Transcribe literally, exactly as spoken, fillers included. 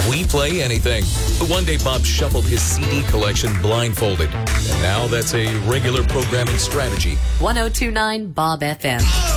We play anything. One day Bob shuffled his C D collection blindfolded. And now that's a regular programming strategy. ten twenty-nine Bob F M.